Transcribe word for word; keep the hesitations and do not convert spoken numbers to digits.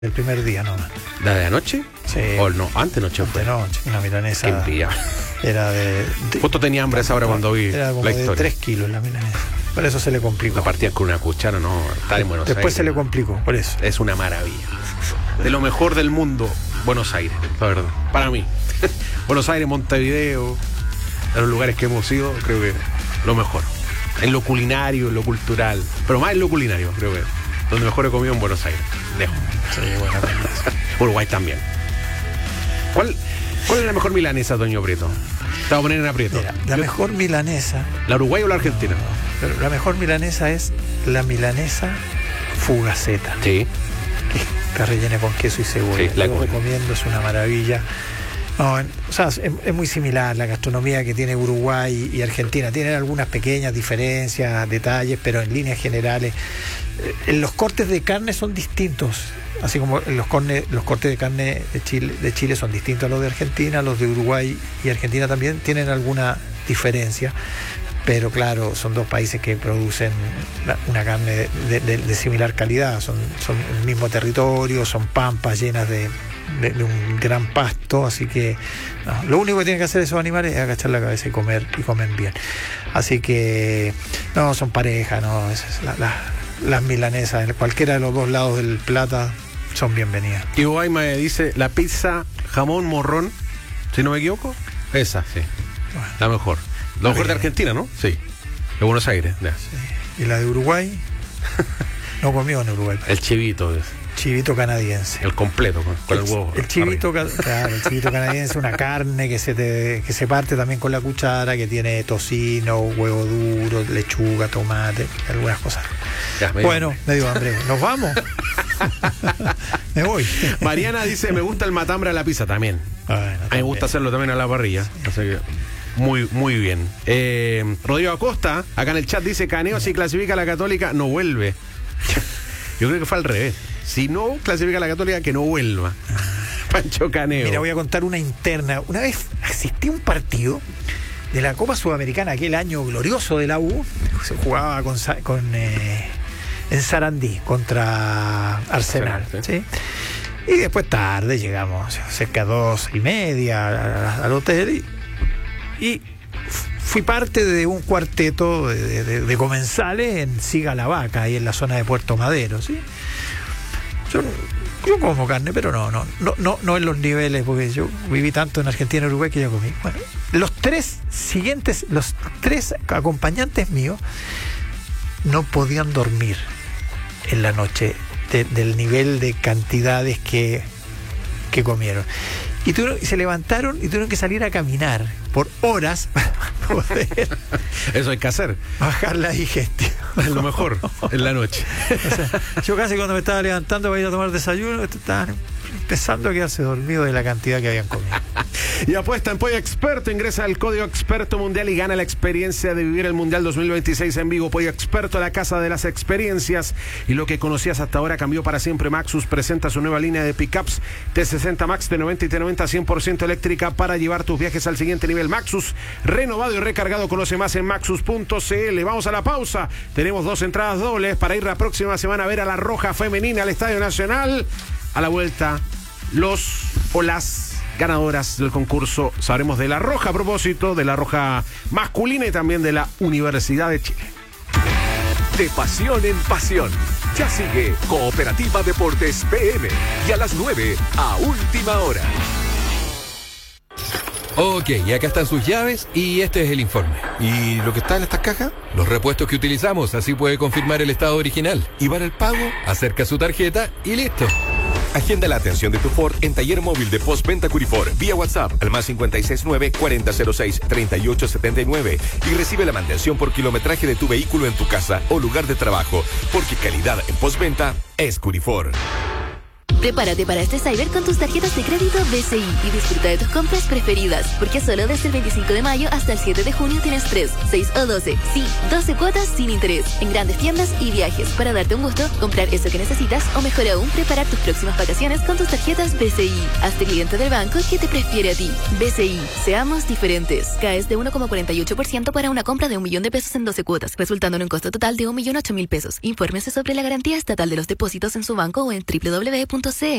El primer día nomás. ¿La de anoche? Sí. ¿O no? Antes noche fue. De noche, una milanesa. Qué envidia. Era de, de. Justo tenía hambre a esa hora cuando vi Era como la de historia. tres kilos la milanesa. Por eso se le complicó. La partían con una cuchara, no. Está en Buenos Después Aires. se le complicó, por eso. Es una maravilla. De lo mejor del mundo, Buenos Aires, la verdad. Para mí. Buenos Aires, Montevideo, de los lugares que hemos ido, creo que lo mejor. En lo culinario, en lo cultural. Pero más en lo culinario, creo que. Donde mejor he comido en Buenos Aires. Lejos. Sí, bueno, Uruguay también. ¿Cuál, ¿Cuál es la mejor milanesa, Toño Prieto? Te voy a poner en aprieto. Mira, la Yo, mejor milanesa. ¿La Uruguay o la Argentina? No, pero la mejor milanesa es la milanesa Fugaceta. Sí. Que está rellena con queso y cebolla. Sí, la Yo comí. recomiendo, es una maravilla. No, en- o sea, es, es muy similar la gastronomía que tiene Uruguay y Argentina. Tienen algunas pequeñas diferencias, detalles, pero en líneas generales eh, en los cortes de carne son distintos. Así como los, corne- los cortes de carne de Chile, de Chile son distintos a los de Argentina, los de Uruguay y Argentina también tienen alguna diferencia. Pero claro, son dos países que producen la- una carne de, de- de similar calidad, son, son el mismo territorio, son pampas llenas de, de- de un gran pasto, así que no, lo único que tienen que hacer esos animales es agachar la cabeza y comer, y comen bien. Así que no, son pareja, no, esas- la- la- las milanesas, en cualquiera de los dos lados del plata son bienvenidas. Y Uruguay me dice la pizza jamón morrón, si no me equivoco. Esa, sí. Bueno, La mejor. La mejor de bien. Argentina, ¿no? Sí. De Buenos Aires. Ya. y la de Uruguay, no comió en Uruguay, El chivito, chivito canadiense. el completo, con, con el, huevo. El chivito, arriba. ca- claro, el chivito canadiense, una carne que se te, que se parte también con la cuchara, que tiene tocino, huevo duro, lechuga, tomate, algunas cosas. Ya, me dio Bueno, hambre. me dio hambre. ¿Nos vamos? Me voy. Mariana dice, me gusta el matambre a la pizza también. Bueno, A mí me también. gusta hacerlo también a la parrilla. Así que muy, muy bien. Eh, Rodrigo Acosta, acá en el chat dice, Caneo si clasifica a la Católica, no vuelve. Yo creo que fue al revés. Si no clasifica a la Católica, que no vuelva. Pancho Caneo. Mira, voy a contar una interna. Una vez asistí a un partido de la Copa Sudamericana, aquel año glorioso de la U. Se jugaba con, Sa- con eh, en Sarandí contra Arsenal. Arsenal, ¿sí? Y después tarde llegamos, cerca de dos y media a- al hotel. Y, y fui parte de un cuarteto de, de- de comensales en Siga la Vaca, ahí en la zona de Puerto Madero. ¿sí? Yo, yo como carne, pero no, no, no, no, no en los niveles, porque yo viví tanto en Argentina y Uruguay que ya comí. Bueno, los tres siguientes, los tres acompañantes míos no podían dormir en la noche de- del nivel de cantidades que, que comieron. Y, tuvieron- y se levantaron y tuvieron que salir a caminar por horas para poder Eso hay que hacer. bajar la digestión. Es lo mejor en la noche. O sea, yo casi cuando me estaba levantando para ir a tomar desayuno, estaban empezando a quedarse dormidos de la cantidad que habían comido. Y apuesta en Pollo Experto, ingresa al código Experto Mundial y gana la experiencia de vivir el Mundial dos mil veintiséis en vivo. Pollo Experto, la casa de las experiencias. Y lo que conocías hasta ahora cambió para siempre. Maxus presenta su nueva línea de pickups T sesenta Max, T noventa y T noventa cien por ciento eléctrica para llevar tus viajes al siguiente nivel. Maxus, renovado y recargado. Conoce más en maxus punto c l. Vamos a la pausa. Tenemos dos entradas dobles para ir la próxima semana a ver a la Roja Femenina al Estadio Nacional. A la vuelta, los o las ganadoras del concurso. Sabremos de la Roja a propósito, de la Roja masculina y también de la Universidad de Chile. De pasión en pasión. Ya sigue Cooperativa Deportes P M. Y a las nueve, a última hora. Ok, y acá están sus llaves y este es el informe. ¿Y lo que está en estas cajas? Los repuestos que utilizamos, así puede confirmar el estado original. ¿Y para el pago? Acerca su tarjeta y listo. Agenda la atención de tu Ford en taller móvil de postventa Curifor vía WhatsApp al más cinco seis nueve, cuarenta cero seis, treinta y ocho setenta y nueve y recibe la mantención por kilometraje de tu vehículo en tu casa o lugar de trabajo, porque calidad en postventa es Curifor. Prepárate para este Cyber con tus tarjetas de crédito B C I y disfruta de tus compras preferidas, porque solo desde el veinticinco de mayo hasta el siete de junio tienes tres, seis o doce, sí, doce cuotas sin interés, en grandes tiendas y viajes, para darte un gusto, comprar eso que necesitas o mejor aún, preparar tus próximas vacaciones con tus tarjetas B C I. Hazte cliente del banco que te prefiere a ti. B C I, seamos diferentes. Caes de uno coma cuarenta y ocho por ciento para una compra de un millón de pesos en doce cuotas, resultando en un costo total de un millón ocho mil pesos. Infórmese sobre la garantía estatal de los depósitos en su banco o en doble u doble u doble u punto c l.